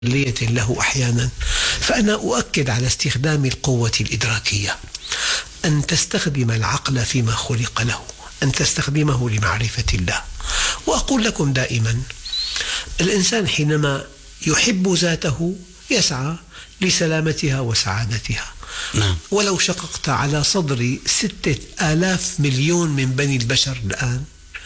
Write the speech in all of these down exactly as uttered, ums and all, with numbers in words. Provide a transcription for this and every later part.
لية له أحيانا. فأنا أؤكد على استخدام القوة الإدراكية، أن تستخدم العقل فيما خلق له، أن تستخدمه لمعرفة الله. وأقول لكم دائما الإنسان حينما يحب ذاته يسعى لسلامتها وسعادتها. نعم. ولو شققت على صدر ستة آلاف مليون من بني البشر الآن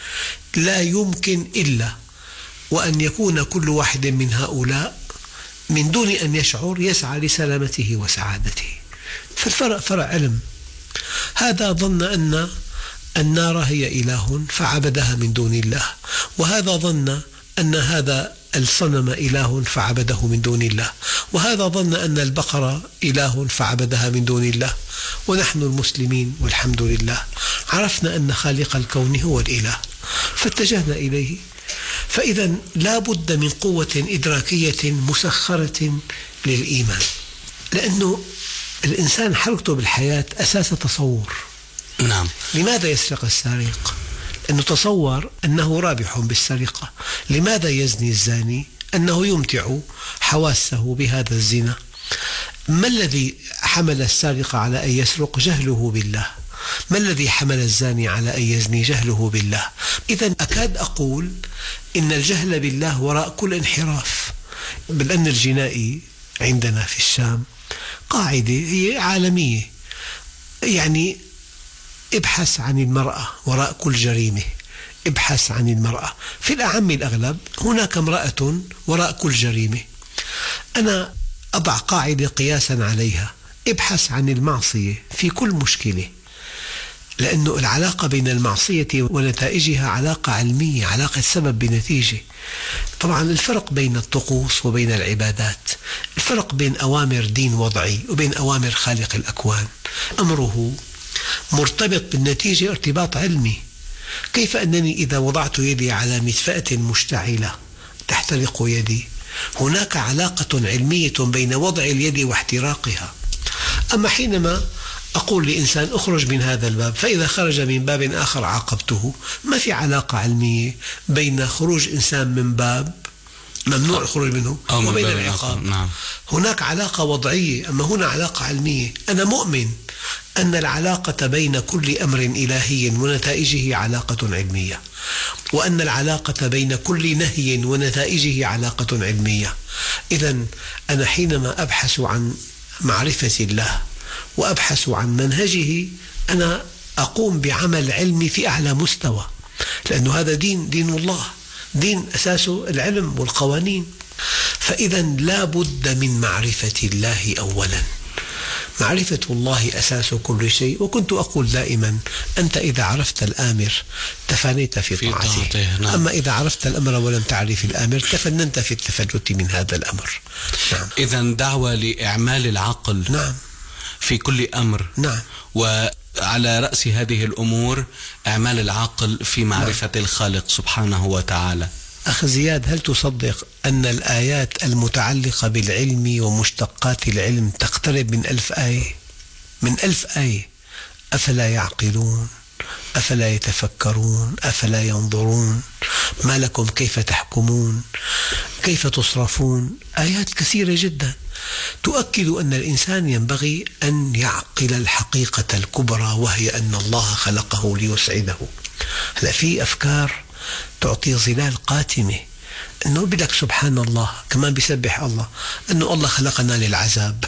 لا يمكن إلا وأن يكون كل واحد من هؤلاء من دون أن يشعر يسعى لسلامته وسعادته. فالفرق فرق علم. هذا ظن أن النار هي إله فعبدها من دون الله، وهذا ظن أن هذا الصنم إله فعبده من دون الله، وهذا ظن أن البقرة إله فعبدها من دون الله. ونحن المسلمين والحمد لله عرفنا أن خالق الكون هو الإله فاتجهنا إليه. فإذا لا بد من قوة إدراكية مسخرة للإيمان، لأنه الإنسان حركته بالحياة أساس تصور. نعم. لماذا يسرق السارق؟ أنه تصور أنه رابح بالسرقة. لماذا يزني الزاني؟ أنه يمتع حواسه بهذا الزنا. ما الذي حمل السارق على أن يسرق؟ جهله بالله. ما الذي حمل الزاني على أن يزني؟ جهله بالله. إذن أكاد أقول إن الجهل بالله وراء كل انحراف. بالأمن الجنائي عندنا في الشام قاعدة هي عالمية، يعني ابحث عن المرأة وراء كل جريمة، ابحث عن المرأة. في الأعم الأغلب هناك امرأة وراء كل جريمة. أنا أضع قاعدة قياسا عليها، ابحث عن المعصية في كل مشكلة، لأن العلاقة بين المعصية ونتائجها علاقة علمية، علاقة سبب بنتيجة. طبعا الفرق بين الطقوس وبين العبادات، الفرق بين أوامر دين وضعي وبين أوامر خالق الأكوان، أمره مرتبط بالنتيجة ارتباط علمي. كيف أنني إذا وضعت يدي على مدفأة مشتعلة تحترق يدي، هناك علاقة علمية بين وضع اليد واحتراقها. أما حينما أقول لإنسان أخرج من هذا الباب فإذا خرج من باب آخر عاقبته، ما في علاقة علمية بين خروج إنسان من باب ممنوع الخروج منه وبين العقاب. نعم. هناك علاقة وضعية، أما هنا علاقة علمية. أنا مؤمن أن العلاقة بين كل أمر إلهي ونتائجه علاقة علمية، وأن العلاقة بين كل نهي ونتائجه علاقة علمية. إذن أنا حينما أبحث عن معرفة الله وأبحث عن منهجه أنا أقوم بعمل علمي في أعلى مستوى، لأن هذا دين دين الله، دين أساسه العلم والقوانين. فإذا لا بد من معرفة الله أولا. معرفة الله أساس كل شيء. وكنت أقول دائما أنت إذا عرفت الآمر تفانيت في, في طاعته, طاعته. نعم. أما إذا عرفت الأمر ولم تعرف الآمر تفننت في التفلت من هذا الأمر. نعم. إذن دعوة لإعمال العقل. نعم. في كل أمر. نعم. وعلى رأس هذه الأمور إعمال العقل في معرفة نعم. الخالق سبحانه وتعالى. أخ زياد، هل تصدق أن الآيات المتعلقة بالعلم ومشتقات العلم تقترب من ألف آية؟ من ألف آية. أفلا يعقلون، أفلا يتفكرون، أفلا ينظرون، ما لكم كيف تحكمون، كيف تصرفون. آيات كثيرة جدا تؤكد أن الإنسان ينبغي أن يعقل الحقيقة الكبرى، وهي أن الله خلقه ليسعده. هلا في أفكار تعطي ظلال قاتمة، أنه بدك سبحان الله كمان بيسبح الله أنه الله خلقنا للعذاب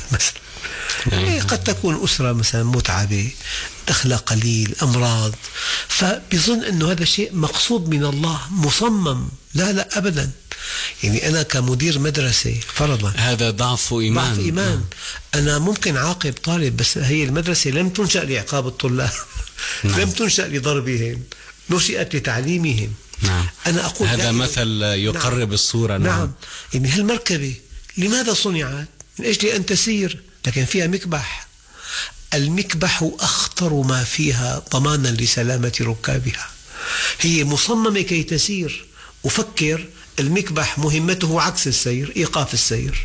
مثلا. قد تكون أسرة مثلا متعبة، دخل قليل، أمراض، فبيظن أنه هذا شيء مقصود من الله مصمم. لا لا أبدا. يعني أنا كمدير مدرسة فرضا هذا ضعف إيمان. ضعف إيمان. أنا ممكن عاقب طالب، بس هي المدرسة لم تنشأ لعقاب الطلاب. نعم. لم تنشأ لضربهم، نشأت لتعليمهم. نعم. أنا أقول هذا مثل يقرب نعم. الصورة. نعم. نعم. يعني هالمركبة لماذا صنعت؟ من أجل أن تسير، لكن فيها مكبح. المكبح أخطر ما فيها ضمانا لسلامة ركابها. هي مصممة كي تسير. وفكر المكبح مهمته عكس السير، إيقاف السير.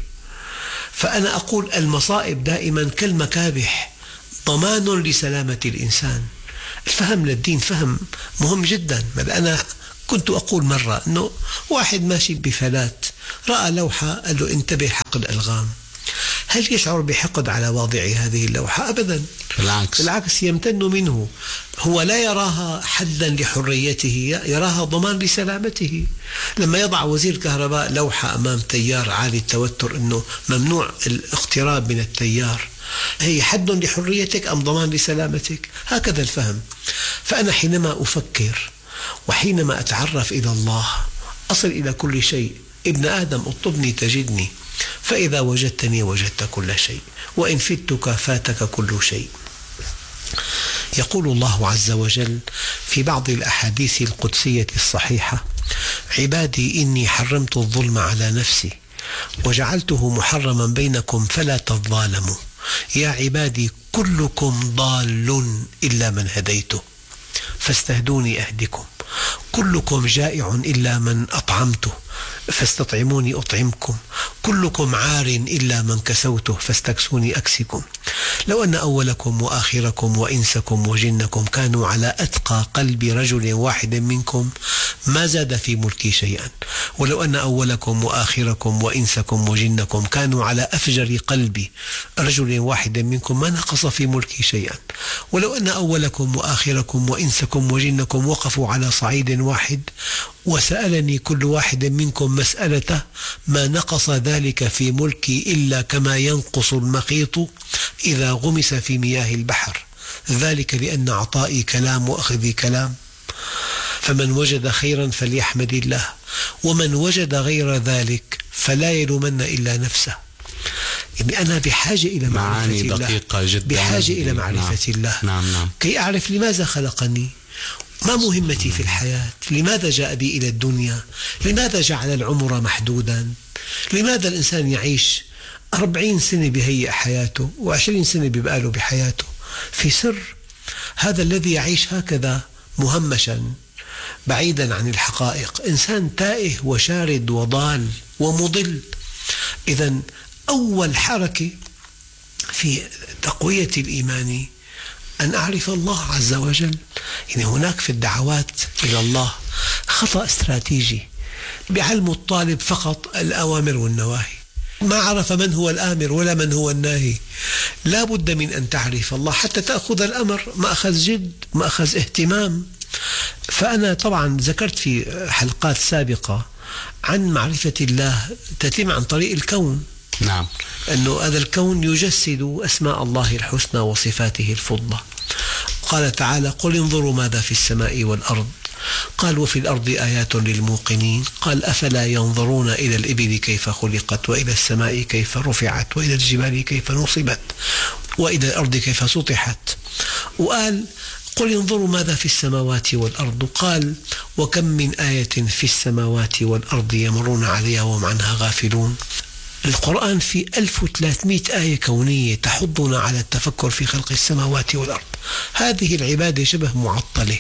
فأنا أقول المصائب دائما كالمكابح، ضمان لسلامة الإنسان. الفهم للدين فهم مهم جدا. أنا كنت أقول مرة أنه واحد ماشي بفلات رأى لوحة قال له انتبه حقد ألغام. هل يشعر بحقد على واضع هذه اللوحة؟ أبدا، بالعكس بالعكس يمتن منه. هو لا يراها حدا لحريته، يراها ضمان لسلامته. لما يضع وزير كهرباء لوحة أمام تيار عالي التوتر أنه ممنوع الاقتراب من التيار، هي حد لحريتك أم ضمان لسلامتك؟ هكذا الفهم. فأنا حينما أفكر وحينما أتعرف إلى الله أصل إلى كل شيء. ابن آدم اطلبني تجدني، فإذا وجدتني وجدت كل شيء، وإن فتك فاتك كل شيء. يقول الله عز وجل في بعض الأحاديث القدسية الصحيحة: عبادي إني حرمت الظلم على نفسي وجعلته محرما بينكم فلا تظالموا، يا عبادي كلكم ضال إلا من هديته فاستهدوني أهدكم، كلكم جائع إلا من أطعمته فاستطعموني أطعمكم، كلكم عار إلا من كسوته فاستكسوني أكسكم. لو أن أولكم وآخركم وإنسكم وجنكم كانوا على أتقى قلب رجل واحد منكم ما زاد في ملكي شيئا، ولو أن أولكم وآخركم وإنسكم وجنكم كانوا على أفجر قلب رجل واحد منكم ما نقص في ملكي شيئا، ولو أن أولكم وآخركم وإنسكم وجنكم وقفوا على صعيد واحد وسألني كل واحد منكم مسألته ما نقص ذلك في ملكي إلا كما ينقص المخيط إذا غمس في مياه البحر، ذلك لأن عطائي كلام وأخذي كلام. فمن وجد خيرا فليحمد الله، ومن وجد غير ذلك فلا يلومن إلا نفسه. يعني أنا بحاجة إلى معرفة الله، دقيقة جدا، بحاجة إلى معرفة نعم. الله نعم نعم. كي أعرف لماذا خلقني، ما مهمتي في الحياة، لماذا جاء بي إلى الدنيا، لماذا جعل العمر محدودا، لماذا الإنسان يعيش أربعين سنة بهيئ حياته وعشرين سنة ببقاله بحياته في سر. هذا الذي يعيش هكذا مهمشا بعيدا عن الحقائق إنسان تائه وشارد وضال ومضل. إذن أول حركة في تقوية الإيمان أن أعرف الله عز وجل. يعني هناك في الدعوات إلى الله خطأ استراتيجي بعلم الطالب فقط الأوامر والنواهي، ما عرف من هو الآمر ولا من هو الناهي. لا بد من أن تعرف الله حتى تأخذ الأمر مأخذ جد مأخذ اهتمام. فأنا طبعا ذكرت في حلقات سابقة عن معرفة الله تتم عن طريق الكون. نعم. أنه هذا الكون يجسد أسماء الله الحسنى وصفاته الفضلى. قال تعالى: قل انظروا ماذا في السماء والأرض، قال: وفي الأرض آيات للموقنين، قال: أفلا ينظرون إلى الإبل كيف خلقت، وإلى السماء كيف رفعت، وإلى الجبال كيف نصبت، وإلى الأرض كيف سطحت. وقال: قل انظروا ماذا في السماوات والأرض، قال: وكم من آية في السماوات والأرض يمرون عليها وهم عنها غافلون. القرآن في ألف وثلاثمئة آية كونية تحضنا على التفكر في خلق السماوات والأرض. هذه العبادة شبه معطلة.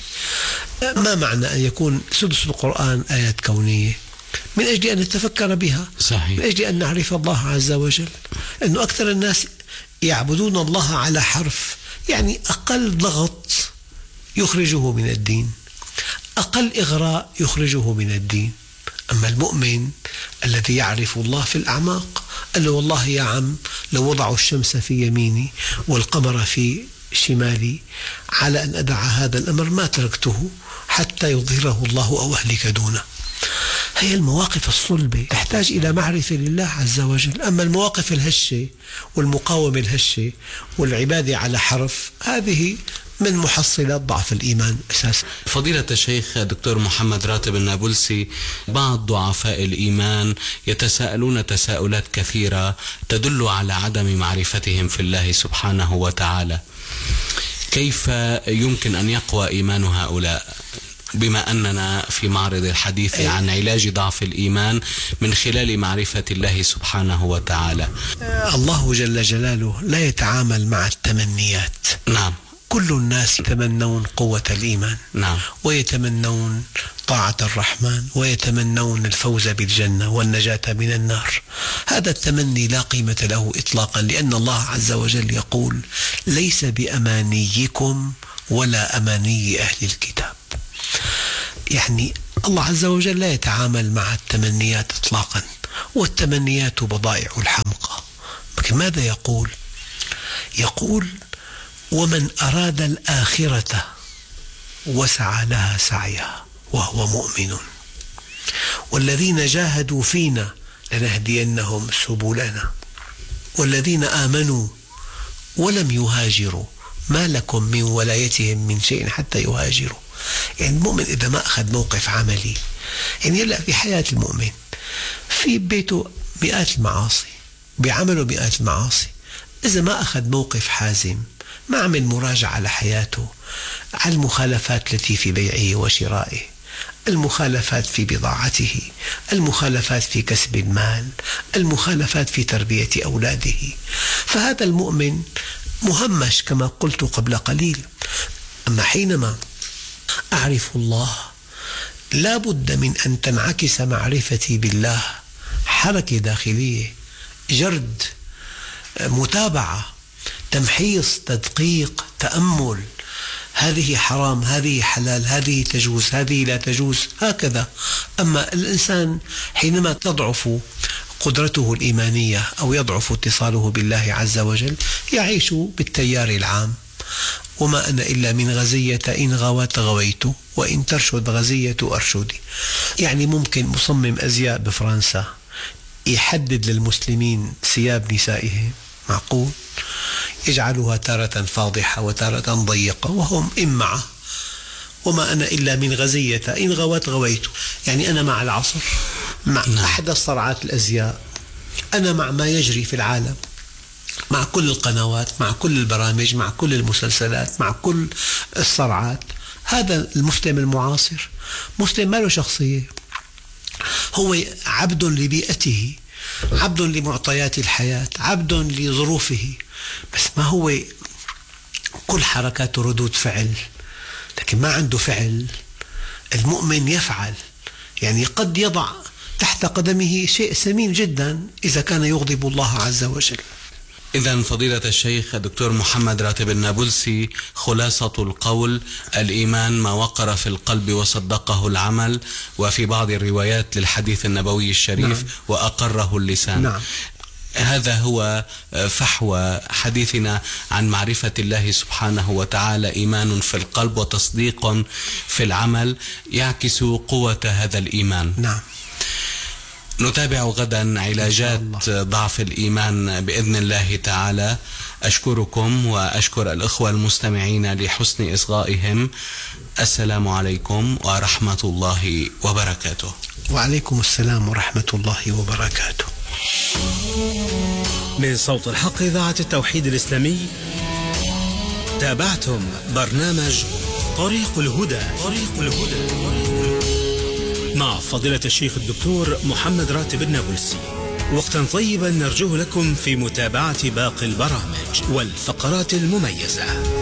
ما معنى أن يكون سدس القرآن آيات كونية؟ من أجل أن نتفكر بها، صحيح. من أجل أن نعرف الله عز وجل. أنه أكثر الناس يعبدون الله على حرف، يعني أقل ضغط يخرجه من الدين، أقل إغراء يخرجه من الدين. أما المؤمن الذي يعرف الله في الأعماق قال له: والله يا عم لو وضعوا الشمس في يميني والقمر في شمالي على أن أدع هذا الأمر ما تركته حتى يظهره الله أو أهلك دونه. هي المواقف الصلبة تحتاج إلى معرفة لله عز وجل. أما المواقف الهشة والمقاومة الهشة والعبادة على حرف، هذه من محصلات ضعف الإيمان أساسا. فضيلة الشيخ دكتور محمد راتب النابلسي، بعض ضعفاء الإيمان يتساءلون تساؤلات كثيرة تدل على عدم معرفتهم في الله سبحانه وتعالى. كيف يمكن أن يقوى إيمان هؤلاء، بما أننا في معرض الحديث عن علاج ضعف الإيمان من خلال معرفة الله سبحانه وتعالى؟ الله جل جلاله لا يتعامل مع التمنيات. نعم. كل الناس يتمنون قوة الإيمان، نعم، ويتمنون طاعة الرحمن، ويتمنون الفوز بالجنة والنجاة من النار. هذا التمني لا قيمة له إطلاقا، لأن الله عز وجل يقول: ليس بأمانيكم ولا أماني أهل الكتاب. يعني الله عز وجل لا يتعامل مع التمنيات إطلاقا، والتمنيات بضائع الحمقى. لكن ماذا يقول؟ يقول: ومن أراد الآخرة وسعى لها سعيها وهو مؤمن والذين جاهدوا فينا لنهدينهم سبلنا والذين آمنوا ولم يهاجروا ما لكم من ولايتهم من شيء حتى يهاجروا. يعني المؤمن إذا ما أخذ موقف عملي، يعني يلا في حياة المؤمن في بيته مئات المعاصي، بعمله مئات المعاصي، إذا ما أخذ موقف حازم، ما عمل مراجعة على حياته، على المخالفات التي في بيعه وشرائه، المخالفات في بضاعته، المخالفات في كسب المال، المخالفات في تربية أولاده، فهذا المؤمن مهمش كما قلت قبل قليل. أما حينما أعرف الله لا بد من أن تنعكس معرفتي بالله حركة داخلية، جرد، متابعة، تمحيص، تدقيق، تأمل، هذه حرام، هذه حلال، هذه تجوز، هذه لا تجوز، هكذا. أما الإنسان حينما تضعف قدرته الإيمانية أو يضعف اتصاله بالله عز وجل يعيش بالتيار العام، وما أنا إلا من غزية إن غوت غويت وإن ترشد غزية أرشدي. يعني ممكن مصمم أزياء بفرنسا يحدد للمسلمين ثياب نسائهم، معقول؟ يجعلها تارة فاضحة وتارة ضيقة وهم إمعة، وما أنا إلا من غزية إن غوت غويت. يعني أنا مع العصر، مع نعم. أحدث صناعات الأزياء، أنا مع ما يجري في العالم، مع كل القنوات، مع كل البرامج، مع كل المسلسلات، مع كل الصرعات. هذا المسلم المعاصر مسلم ما له شخصية، هو عبد لبيئته، عبد لمعطيات الحياة، عبد لظروفه، بس ما هو كل حركاته ردود فعل، لكن ما عنده فعل. المؤمن يفعل، يعني قد يضع تحت قدمه شيء ثمين جدا إذا كان يغضب الله عز وجل. إذن فضيلة الشيخ الدكتور محمد راتب النابلسي، خلاصة القول: الإيمان ما وقر في القلب وصدقه العمل، وفي بعض الروايات للحديث النبوي الشريف نعم. وأقره اللسان. نعم. هذا هو فحوى حديثنا عن معرفة الله سبحانه وتعالى: إيمان في القلب وتصديق في العمل يعكس قوة هذا الإيمان. نعم. نتابع غدا علاجات ضعف الإيمان بإذن الله تعالى. أشكركم وأشكر الأخوة المستمعين لحسن إصغائهم. السلام عليكم ورحمة الله وبركاته. وعليكم السلام ورحمة الله وبركاته. من صوت الحق إذاعة التوحيد الإسلامي، تابعتم برنامج طريق الهدى طريق الهدى مع فضيلة الشيخ الدكتور محمد راتب النابلسي. وقتا طيبا نرجوه لكم في متابعة باقي البرامج والفقرات المميزة.